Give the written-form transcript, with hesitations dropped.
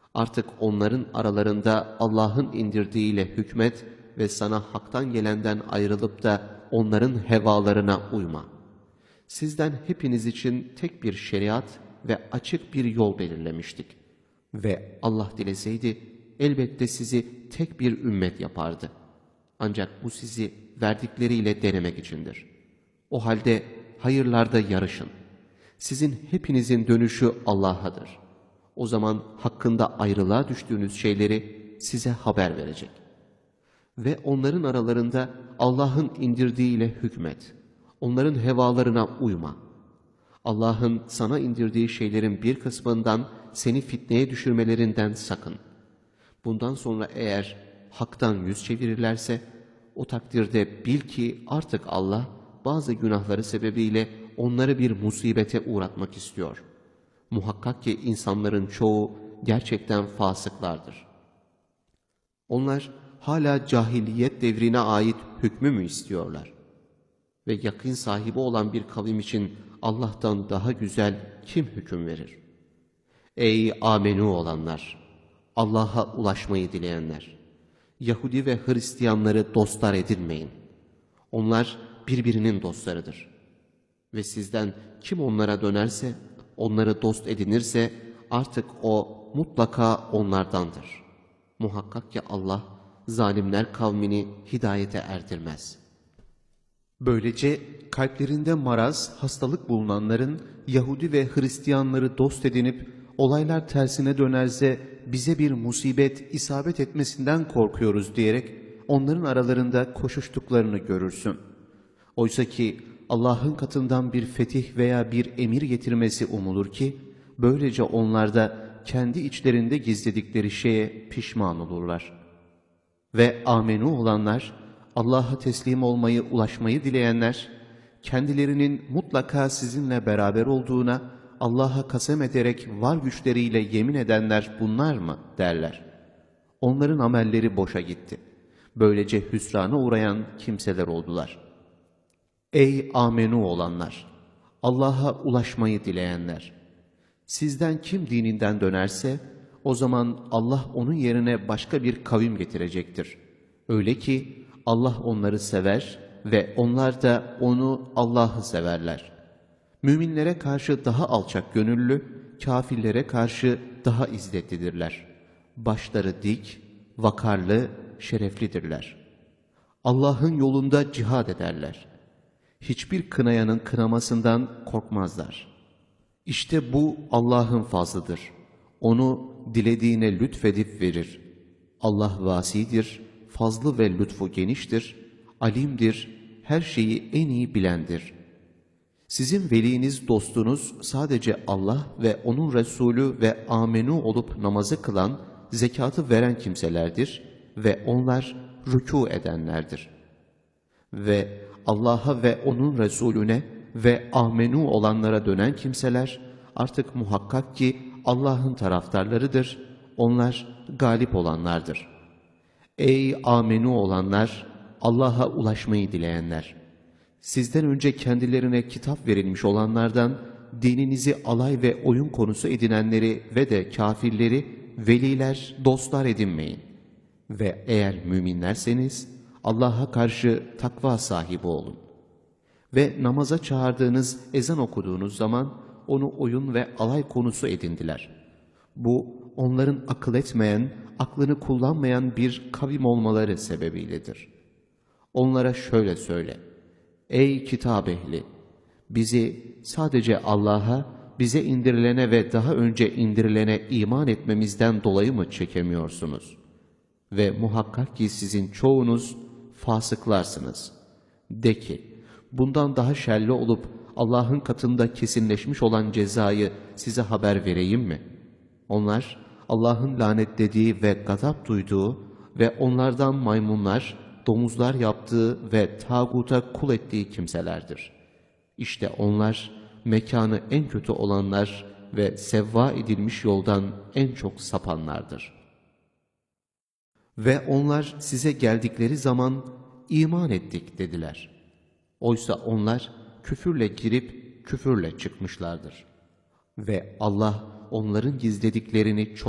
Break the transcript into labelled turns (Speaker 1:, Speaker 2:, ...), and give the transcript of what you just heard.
Speaker 1: Artık onların aralarında Allah'ın indirdiğiyle hükmet ve sana haktan gelenden ayrılıp da onların hevalarına uyma. Sizden hepiniz için tek bir şeriat ve açık bir yol belirlemiştik. Ve Allah dileseydi elbette sizi tek bir ümmet yapardı. Ancak bu sizi verdikleriyle denemek içindir. O halde hayırlarda yarışın. Sizin hepinizin dönüşü Allah'adır. O zaman hakkında ayrılığa düştüğünüz şeyleri size haber verecek. Ve onların aralarında Allah'ın indirdiğiyle hükmet. Onların hevalarına uyma. Allah'ın sana indirdiği şeylerin bir kısmından seni fitneye düşürmelerinden sakın. Bundan sonra eğer haktan yüz çevirirlerse, o takdirde bil ki artık Allah bazı günahları sebebiyle onları bir musibete uğratmak istiyor. Muhakkak ki insanların çoğu gerçekten fasıklardır. Onlar hala cahiliyet devrine ait hükmü mü istiyorlar? Ve yakın sahibi olan bir kavim için Allah'tan daha güzel kim hüküm verir? Ey amenu olanlar! Allah'a ulaşmayı dileyenler! Yahudi ve Hristiyanları dostlar edinmeyin. Onlar birbirinin dostlarıdır. Ve sizden kim onlara dönerse, onları dost edinirse artık o mutlaka onlardandır. Muhakkak ki Allah zalimler kavmini hidayete erdirmez.
Speaker 2: Böylece kalplerinde maraz, hastalık bulunanların Yahudi ve Hristiyanları dost edinip olaylar tersine dönerse bize bir musibet isabet etmesinden korkuyoruz diyerek onların aralarında koşuştuklarını görürsün. Oysa ki Allah'ın katından bir fetih veya bir emir getirmesi umulur ki böylece onlar da kendi içlerinde gizledikleri şeye pişman olurlar. Ve amenu olanlar, Allah'a teslim olmayı, ulaşmayı dileyenler, kendilerinin mutlaka sizinle beraber olduğuna Allah'a kasem ederek var güçleriyle yemin edenler bunlar mı derler. Onların amelleri boşa gitti. Böylece hüsrana uğrayan kimseler oldular. Ey amenu olanlar! Allah'a ulaşmayı dileyenler! Sizden kim dininden dönerse, o zaman Allah onun yerine başka bir kavim getirecektir. Öyle ki Allah onları sever ve onlar da onu, Allah'ı severler. Müminlere karşı daha alçak gönüllü, kafirlere karşı daha izzetlidirler. Başları dik, vakarlı, şereflidirler. Allah'ın yolunda cihad ederler. Hiçbir kınayanın kınamasından korkmazlar. İşte bu Allah'ın fazlıdır. Onu dilediğine lütfedip verir. Allah vasidir, fazlı ve lütfu geniştir, alimdir, her şeyi en iyi bilendir. Sizin veliniz, dostunuz sadece Allah ve onun Resulü ve amenu olup namazı kılan, zekatı veren kimselerdir ve onlar rükû edenlerdir. Ve Allah'a ve onun Resulüne ve amenu olanlara dönen kimseler artık muhakkak ki Allah'ın taraftarlarıdır, onlar galip olanlardır. Ey amenu olanlar, Allah'a ulaşmayı dileyenler! Sizden önce kendilerine kitap verilmiş olanlardan dininizi alay ve oyun konusu edinenleri ve de kafirleri veliler, dostlar edinmeyin. Ve eğer müminlerseniz Allah'a karşı takva sahibi olun. Ve namaza çağırdığınız, ezan okuduğunuz zaman onu oyun ve alay konusu edindiler. Bu onların akıl etmeyen, aklını kullanmayan bir kavim olmaları sebebiyledir. Onlara şöyle söyle: Ey kitap ehli! Bizi sadece Allah'a, bize indirilene ve daha önce indirilene iman etmemizden dolayı mı çekemiyorsunuz? Ve muhakkak ki sizin çoğunuz fasıklarsınız. De ki, bundan daha şerli olup Allah'ın katında kesinleşmiş olan cezayı size haber vereyim mi? Onlar Allah'ın lanetlediği ve gazap duyduğu ve onlardan maymunlar, domuzlar yaptığı ve tağuta kul ettiği kimselerdir. İşte onlar mekanı en kötü olanlar ve sevva edilmiş yoldan en çok sapanlardır. Ve onlar size geldikleri zaman iman ettik dediler. Oysa onlar küfürle girip küfürle çıkmışlardır. Ve Allah onların gizlediklerini çok